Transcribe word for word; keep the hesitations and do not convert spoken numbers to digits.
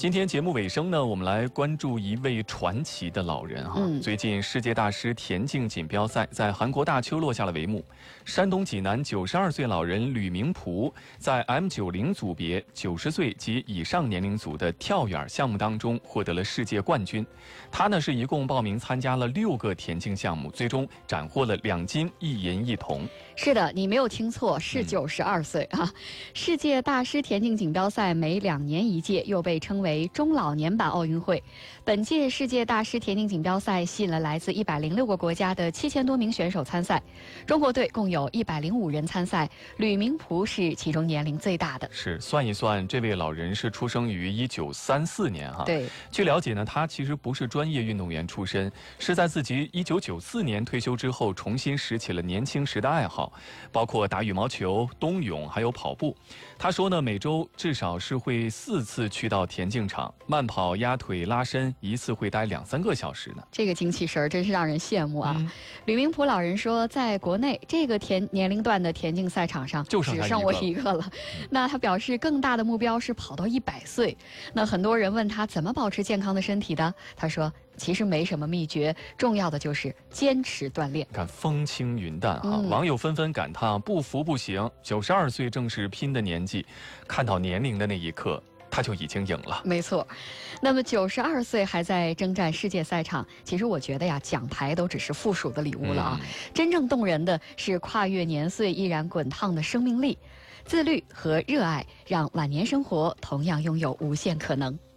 今天节目尾声呢，我们来关注一位传奇的老人哈。嗯、最近世界大师田径锦标赛在韩国大邱落下了帷幕，山东济南九十二岁老人吕明璞在 M 九十 组别九十岁及以上年龄组的跳远项目当中获得了世界冠军。他呢是一共报名参加了六个田径项目，最终斩获了两金一银一铜。 是的，你没有听错，是九十二岁啊！嗯、世界大师田径锦标赛每两年一届，又被称为中老年版奥运会。本届世界大师田径锦标赛吸引了来自一百零六个国家的七千多名选手参赛，中国队共有一百零五人参赛，吕明璞是其中年龄最大的。 是，算一算，这位老人是出生于一九三四年哈。 对， 据了解呢，他其实不是专业运动员出身，是在自己一九九四年退休之后，重新拾起了年轻时的爱好，包括打羽毛球、冬泳还有跑步。他说呢，每周至少是会四次去到田径场，慢跑、压腿、拉伸，一次会待两三个小时呢。 这个精气神儿真是让人羡慕啊！嗯、吕明璞老人说，在国内这个田年龄段的田径赛场上， 就只剩我一个了。嗯、那他表示，更大的目标是跑到一百岁。那很多人问他怎么保持健康的身体的，他说，其实没什么秘诀，重要的就是坚持锻炼。 看风轻云淡哈、嗯，网友纷纷感叹不服不行，九十二岁正是拼的年纪，看到年龄的那一刻，他就已经赢了。 没错，那么九十二岁还在征战世界赛场，其实我觉得呀，奖牌都只是附属的礼物了啊。嗯、真正动人的是跨越年岁依然滚烫的生命力，自律和热爱让晚年生活同样拥有无限可能。